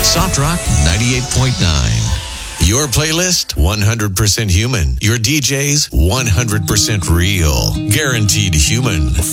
Soft Rock 98.9. Your playlist, 100% human. Your DJs, 100% real. Guaranteed human.